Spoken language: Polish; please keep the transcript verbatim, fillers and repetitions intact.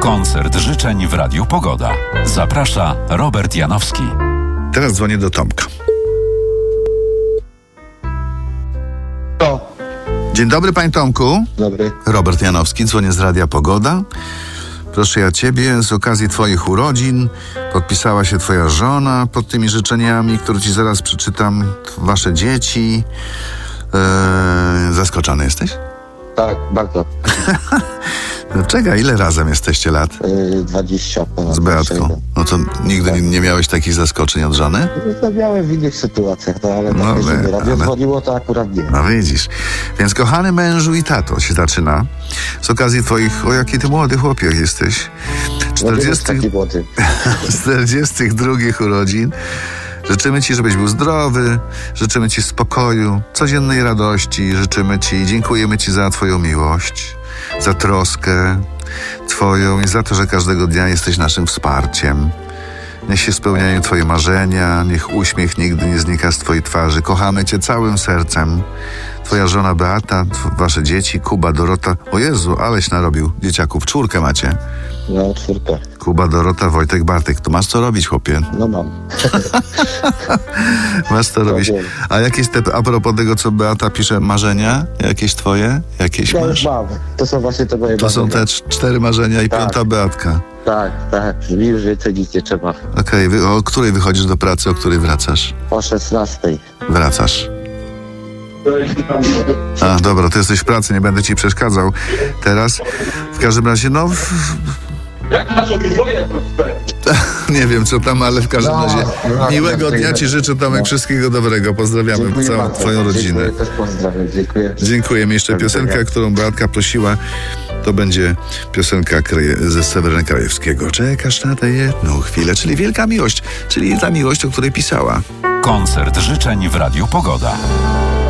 Koncert życzeń w Radiu Pogoda. Zaprasza Robert Janowski. Teraz dzwonię do Tomka. O. Dzień dobry, panie Tomku. Dobry. Robert Janowski, dzwonię z Radia Pogoda. Proszę ja ciebie, z okazji twoich urodzin podpisała się twoja żona pod tymi życzeniami, które ci zaraz przeczytam. Wasze dzieci. Eee, zaskoczony jesteś? Tak, bardzo. No czekaj, ile razem jesteście lat? Yy, dwadzieścia ponad. Z Beatką. No to nigdy nie, nie miałeś takich zaskoczeń od żony? No, miałem w innych sytuacjach, no, ale No, tak, ale- jeżeli radio ale- dzwoniło, to akurat nie. No widzisz. Więc kochany mężu i tato się zaczyna. Z okazji twoich, o jaki ty młody chłopiec jesteś. No, nie jest czterdziestych taki młody. czterdziestych drugich urodzin. Życzymy ci, żebyś był zdrowy. Życzymy ci spokoju, codziennej radości. Życzymy ci, dziękujemy ci za twoją miłość, za troskę twoją i za to, że każdego dnia jesteś naszym wsparciem. Niech się spełniają twoje marzenia, niech uśmiech nigdy nie znika z twojej twarzy. Kochamy cię całym sercem. Twoja żona Beata, tw- wasze dzieci, Kuba, Dorota. O Jezu, aleś narobił dzieciaków. Czwórkę macie. No, czwórkę. Kuba, Dorota, Wojtek, Bartek. To masz co robić, chłopie. No mam. Masz co robić. wiem. A jakieś te, a propos tego, co Beata pisze, marzenia? Jakieś twoje? Jakieś Ja już masz? mam. To są właśnie te moje To są marzenia. te cz- cztery marzenia i Tak. piąta Beatka. Tak, tak. Mi już więcej nic nie trzeba. Okej, wy- o której wychodzisz do pracy, o której wracasz? O szesnastej. Wracasz. A, dobra, ty jesteś w pracy, nie będę ci przeszkadzał. Teraz, w każdym razie, no... W... nie wiem, co tam, ale w każdym No, razie no, miłego no, dnia ci życzę, Tomek, no. wszystkiego dobrego. Pozdrawiamy Dziękuję całą bardzo. twoją rodzinę. Dziękuję, też pozdrawiam. Dziękuję. Dziękujemy. Jeszcze Do widzenia. piosenka, którą Beatka prosiła, to będzie piosenka kraje, ze Seweryna Krajewskiego. Czekasz na tę jedną chwilę, czyli wielka miłość, czyli ta miłość, o której pisała. Koncert życzeń w Radiu Pogoda.